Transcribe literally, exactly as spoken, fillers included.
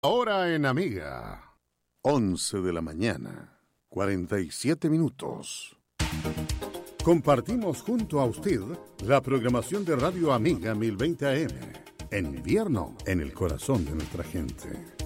Hora en Amiga, once de la mañana, cuarenta y siete minutos. Compartimos junto a usted la programación de Radio Amiga mil veinte A M. En invierno, en el corazón de nuestra gente.